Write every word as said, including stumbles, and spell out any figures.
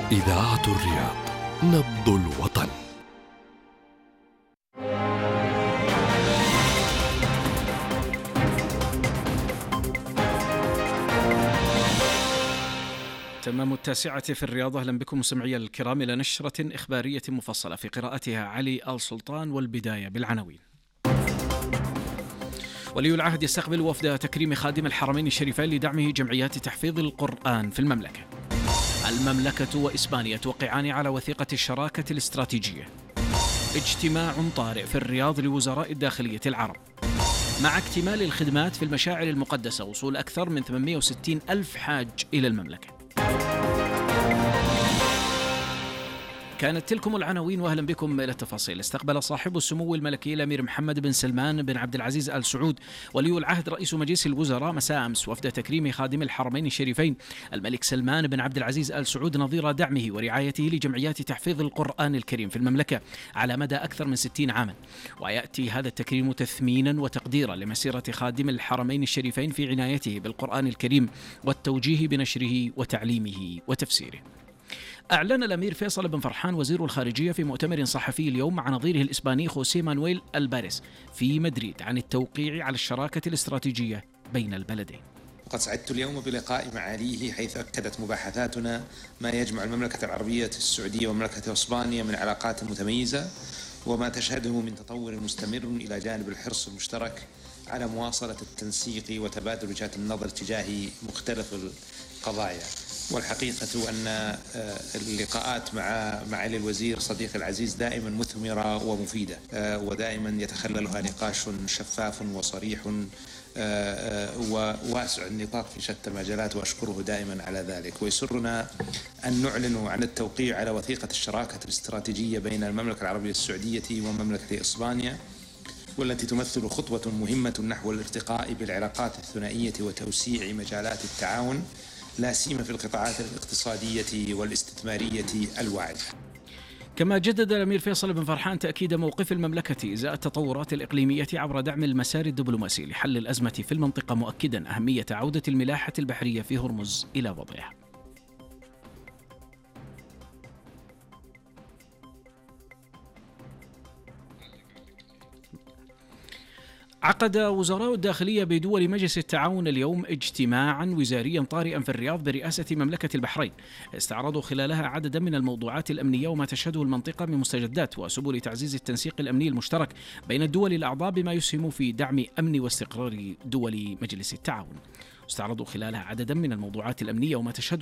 إذاعة الرياض، نبض الوطن. تمام التاسعة في الرياضة. أهلا بكم مستمعي الكرام إلى نشرة إخبارية مفصلة في قراءتها علي آل سلطان، والبداية بالعناوين. ولي العهد يستقبل وفد تكريم خادم الحرمين الشريفين لدعمه جمعيات تحفيظ القرآن في المملكة. المملكة وإسبانيا توقعان على وثيقة الشراكة الاستراتيجية. اجتماع طارئ في الرياض لوزراء الداخلية العرب. مع اكتمال الخدمات في المشاعر المقدسة، وصول أكثر من ثمانمئة وستين ألف حاج إلى المملكة. كانت تلكم العناوين، واهلا بكم الى التفاصيل. استقبل صاحب السمو الملكي الامير محمد بن سلمان بن عبد العزيز آل سعود ولي العهد رئيس مجلس الوزراء مساء امس وفد تكريم خادم الحرمين الشريفين الملك سلمان بن عبد العزيز آل سعود نظير دعمه ورعايته لجمعيات تحفيظ القرآن الكريم في المملكة على مدى اكثر من ستين عاما. وياتي هذا التكريم تثمينا وتقديرا لمسيرة خادم الحرمين الشريفين في عنايته بالقرآن الكريم والتوجيه بنشره وتعليمه وتفسيره. أعلن الأمير فيصل بن فرحان وزير الخارجية في مؤتمر صحفي اليوم مع نظيره الإسباني خوسيه مانويل الباريس في مدريد عن التوقيع على الشراكة الاستراتيجية بين البلدين. وقد سعدت اليوم بلقاء معاليه، حيث أكدت مباحثاتنا ما يجمع المملكة العربية السعودية ومملكة إسبانيا من علاقات متميزة، وما تشهده من تطور مستمر إلى جانب الحرص المشترك على مواصلة التنسيق وتبادل وجهات النظر تجاه مختلف القضايا. والحقيقة أن اللقاءات مع معالي الوزير صديقي العزيز دائما مثمرة ومفيدة، ودائما يتخللها نقاش شفاف وصريح وواسع النطاق في شتى المجالات، وأشكره دائما على ذلك. ويسرنا أن نعلن عن التوقيع على وثيقة الشراكة الاستراتيجية بين المملكة العربية السعودية ومملكة إسبانيا، والتي تمثل خطوة مهمة نحو الارتقاء بالعلاقات الثنائية وتوسيع مجالات التعاون، لا سيما في القطاعات الاقتصادية والاستثمارية الواعدة. كما جدد الأمير فيصل بن فرحان تأكيد موقف المملكة إزاء التطورات الإقليمية عبر دعم المسار الدبلوماسي لحل الأزمة في المنطقة، مؤكدا أهمية عودة الملاحة البحرية في هرمز إلى وضعها. عقد وزراء الداخلية بدول مجلس التعاون اليوم اجتماعا وزاريا طارئا في الرياض برئاسة مملكة البحرين، استعرضوا خلالها عددا من الموضوعات الأمنية وما تشهده المنطقة من مستجدات وسبل تعزيز التنسيق الأمني المشترك بين الدول الأعضاء بما يسهم في دعم أمن واستقرار دول مجلس التعاون. استعرضوا خلالها عددا من الموضوعات الأمنية وما تشهده